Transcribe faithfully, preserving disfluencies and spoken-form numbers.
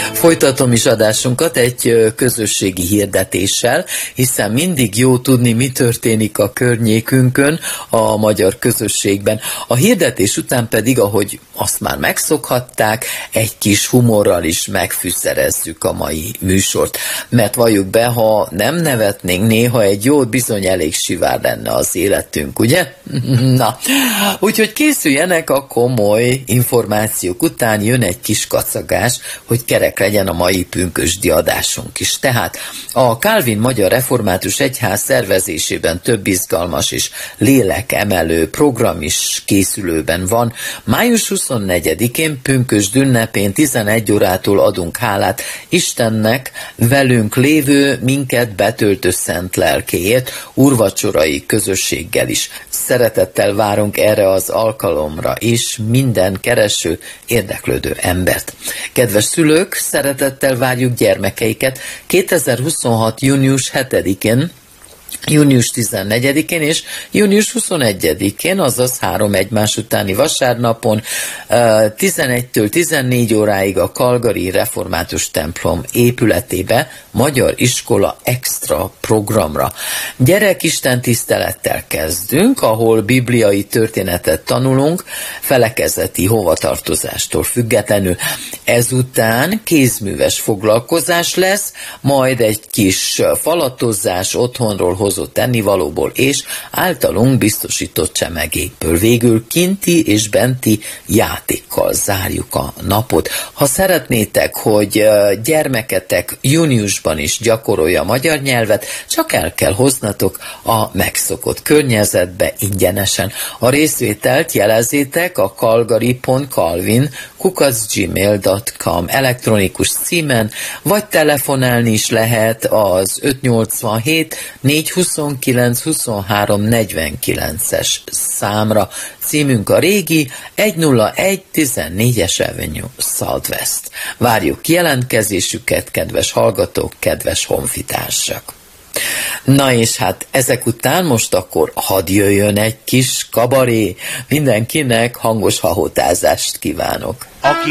Folytatom is adásunkat egy közösségi hirdetéssel, hiszen mindig jó tudni, mi történik a környékünkön, a magyar közösségben. A hirdetés után pedig, ahogy azt már megszokhatták, egy kis humorral is megfűszerezzük a mai műsort. Mert valljuk be, ha nem nevetnénk néha, egy jót bizony elég sivár lenne az életünk, ugye? Na, úgyhogy készüljenek a komoly információk után, jön egy kis kacagás, hogy kerek legyen a mai pünkösdi adásunk is. Tehát a Calvin Magyar Református Egyház szervezésében több izgalmas és lélekemelő program is készülőben van. május huszonnegyedikén pünkösd ünnepén tizenegy órától adunk hálát Istennek velünk lévő, minket betöltő szent lelkéért, úrvacsorai közösséggel is. Szeretettel várunk erre az alkalomra is minden kereső, érdeklődő embert. Kedves szülők, szeretettel várjuk gyermekeiket kétezer-huszonhat. június hetedikén, június tizennegyedikén és június huszonegyedikén, azaz három egymás utáni vasárnapon tizenegytől tizennégy óráig a Calgary Református templom épületébe Magyar Iskola Extra programra. Gyerekisten tisztelettel kezdünk, ahol bibliai történetet tanulunk, felekezeti hovatartozástól függetlenül. Ezután kézműves foglalkozás lesz, majd egy kis falatozás otthonról hozott ennivalóból és általunk biztosított csemegékből. Végül kinti és benti játékkal zárjuk a napot. Ha szeretnétek, hogy gyermeketek júniusban is gyakorolja a magyar nyelvet, csak el kell hoznatok a megszokott környezetbe ingyenesen. A részvételt jelezzétek a calgary pont calvin kukac gmail pont com elektronikus címen, vagy telefonálni is lehet az öt nyolcvanhét négyszázhuszonkilenc huszonhárom negyvenkilences számra. Címünk a régi egyszáz tizennégyes Avenue Southwest. Várjuk jelentkezésüket, kedves hallgatók, kedves honfitársak. Na és hát ezek után most akkor hadd jöjjön egy kis kabaré. Mindenkinek hangos hahotázást kívánok. Aki